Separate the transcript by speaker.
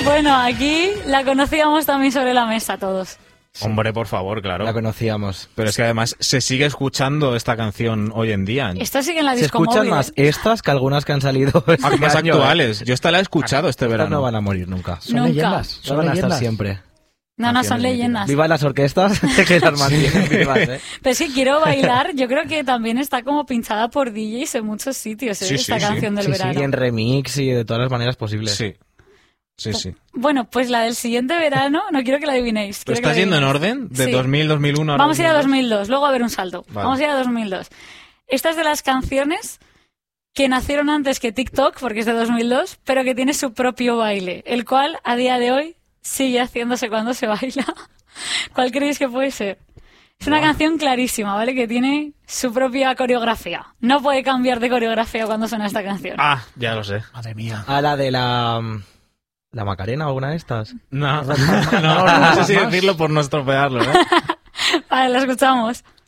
Speaker 1: Bueno, aquí la conocíamos también sobre la mesa todos.
Speaker 2: Hombre, por favor, claro.
Speaker 3: La conocíamos.
Speaker 2: Pero es que además se sigue escuchando esta canción hoy en día.
Speaker 1: Esto sigue en la
Speaker 3: Se
Speaker 1: disco
Speaker 3: escuchan
Speaker 1: móvil,
Speaker 3: más estas que algunas que han salido este
Speaker 2: Más
Speaker 3: año,
Speaker 2: actuales. Yo esta la he escuchado este
Speaker 3: Estas
Speaker 2: verano.
Speaker 3: no van a morir nunca.
Speaker 4: Son
Speaker 1: Nunca.
Speaker 4: leyendas.
Speaker 3: Son
Speaker 4: Son
Speaker 3: van a estar
Speaker 4: leyendas.
Speaker 3: siempre.
Speaker 1: No, son
Speaker 3: Canciones
Speaker 1: leyendas.
Speaker 3: míticas. Viva las orquestas que las mantienen vivas, ¿eh?
Speaker 1: Pero es que Quiero Bailar, yo creo que también está como pinchada por DJs en muchos sitios,
Speaker 2: Sí,
Speaker 1: esta
Speaker 2: sí,
Speaker 1: canción del
Speaker 3: Sí,
Speaker 1: verano.
Speaker 3: y en remix y de todas las maneras posibles.
Speaker 2: Sí. Sí, sí.
Speaker 1: Bueno, pues la del siguiente verano, no quiero que la adivinéis.
Speaker 2: ¿Pero
Speaker 1: quiero que
Speaker 2: estás
Speaker 1: la
Speaker 2: yendo en
Speaker 1: adivinéis.
Speaker 2: orden? ¿De
Speaker 1: Sí.
Speaker 2: 2000, 2001 ahora
Speaker 1: Vamos a ir a
Speaker 2: 2002?
Speaker 1: 2002, luego a ver un salto.
Speaker 2: Vale.
Speaker 1: Vamos a ir a 2002. Esta es de las canciones que nacieron antes que TikTok, porque es de 2002, pero que tiene su propio baile, el cual a día de hoy sigue haciéndose cuando se baila. ¿Cuál creéis que puede ser? Es una canción clarísima, ¿vale? Que tiene su propia coreografía. No puede cambiar de coreografía cuando suena esta canción.
Speaker 2: Ah, ya lo sé.
Speaker 4: Madre mía.
Speaker 3: A la de la Macarena, alguna de estas.
Speaker 2: No sé si decirlo por no estropearlo, ¿no?
Speaker 1: Vale, la escuchamos.